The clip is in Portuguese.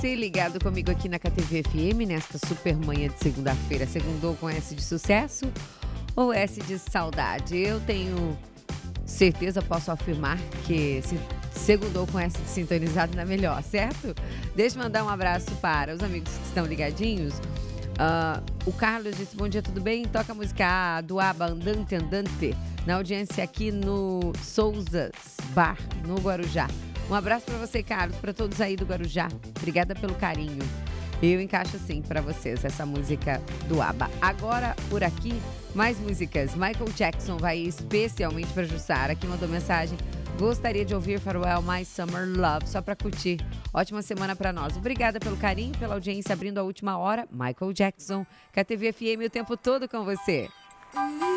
Se ligado comigo aqui na KTV FM nesta super manhã de segunda-feira. Segundou com S de sucesso ou S de saudade? Eu tenho certeza, posso afirmar que segundou com S de sintonizado na melhor, certo? Deixa eu mandar um abraço para os amigos que estão ligadinhos. O Carlos disse, bom dia, tudo bem? Toca a música do ABBA, Andante Andante, na audiência aqui no Souzas Bar, no Guarujá. Um abraço para você, Carlos, para todos aí do Guarujá. Obrigada pelo carinho. Eu encaixo sim para vocês essa música do ABBA. Agora, por aqui, mais músicas. Michael Jackson vai especialmente para Jussara, que mandou mensagem. Gostaria de ouvir Farewell My Summer Love, só para curtir. Ótima semana para nós. Obrigada pelo carinho, pela audiência, abrindo a última hora. Michael Jackson, KTV FM o tempo todo com você.